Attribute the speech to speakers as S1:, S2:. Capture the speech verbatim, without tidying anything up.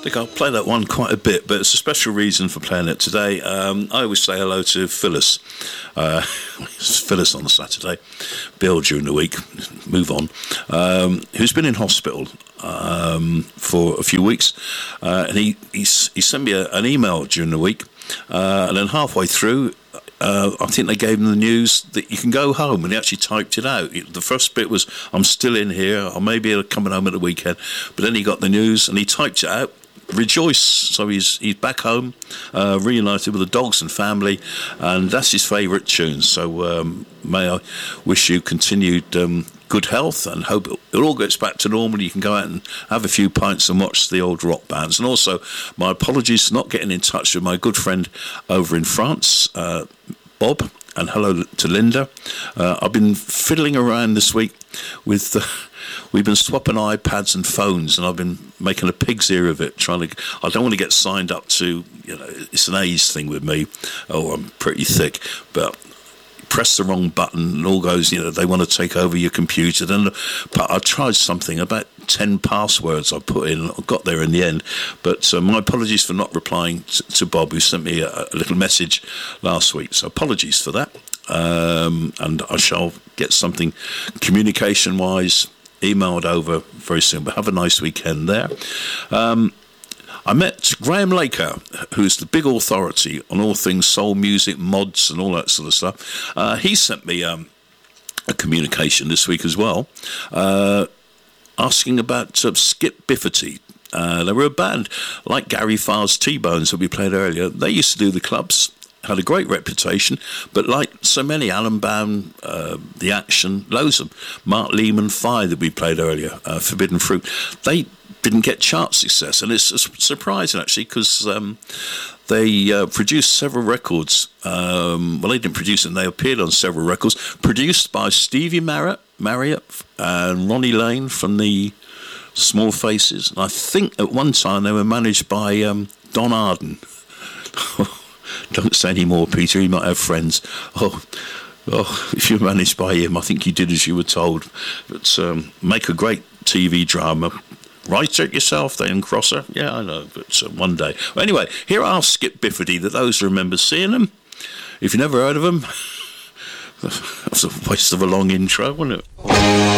S1: I think I'll play that one quite a bit, but it's a special reason for playing it today. Um, I always say hello to Phyllis. Uh, Phyllis on the Saturday, Bill during the week, move on, um, who's been in hospital um, for a few weeks. Uh, and he, he, he sent me a, an email during the week, uh, and then halfway through, Uh, I think they gave him the news that you can go home, and he actually typed it out. The first bit was, I'm still in here, I may be coming home at the weekend, but then he got the news and he typed it out, rejoice, so he's he's back home, uh, reunited with the dogs and family, and that's his favourite tune. So um, may I wish you continued um, good health, and hope it, it all gets back to normal. You can go out and have a few pints and watch the old rock bands. And also, my apologies for not getting in touch with my good friend over in France, uh, Bob, and hello to Linda. Uh, I've been fiddling around this week with the... We've been swapping iPads and phones, and I've been making a pig's ear of it. Trying to, I don't want to get signed up to, you know, it's an age thing with me. Oh, I'm pretty thick, but press the wrong button and all goes, you know, they want to take over your computer. Then I tried something, about ten passwords I put in, I got there in the end. But uh, my apologies for not replying to, to Bob, who sent me a, a little message last week. So apologies for that. Um, and I shall get something communication-wise emailed over very soon, but have a nice weekend there. Um, I met Graham Laker, who's the big authority on all things soul music, mods and all that sort of stuff. Uh, he sent me um, a communication this week as well, uh, asking about uh, Skip Bifferty. Uh, they were a band like Gary Farr's T-Bones that we played earlier. They used to do the clubs, had a great reputation, but like so many, Alan Bound, uh, The Action, loads of them, Mark Lehman, Fire that we played earlier, uh, Forbidden Fruit, they didn't get chart success. And it's surprising, actually, because um, they uh, produced several records. Um, well, they didn't produce them, they appeared on several records, produced by Stevie Marriott, Marriott and Ronnie Lane from the Small Faces. And I think at one time they were managed by um, Don Arden. Don't say any more, Peter, he might have friends. Oh, oh, if you're managed by him, I think you did as you were told. But um, make a great T V drama. Write it yourself, then, Crosser. Yeah, I know, but uh, one day. Well, anyway, here are Skip Bifferty, that those who remember seeing them. If you've never heard of them, that's a waste of a long intro, wasn't it?